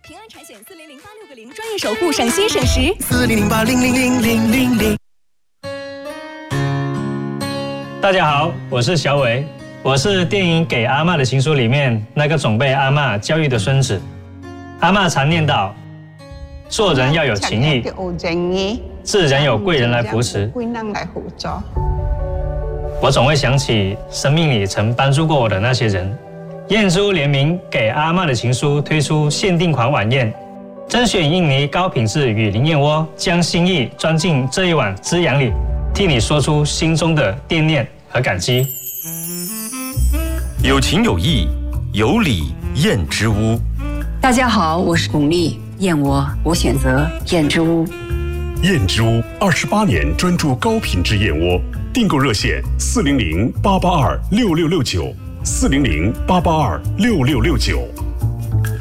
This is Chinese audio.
平安产险400860专业守护，省心省时。 4008000000。 大家好，我是小伟，我是电影《给阿嬷的情书》里面那个总被阿嬷教育的孙子。阿嬷常念叨，做人要有情义，自然有贵人来扶持。我总会想起生命里曾帮助过我的那些人。燕珠联名《给阿嬷的情书》推出限定款晚宴，甄选印尼高品质雨林燕窝，将心意装进这一碗滋养里，替你说出心中的惦念和感激。 有情有义，有礼燕之屋。 大家好，我是巩俐，燕窝我选择燕之屋。 燕之屋28年专注高品质燕窝，订购热线400-882-6669，400-882-6669。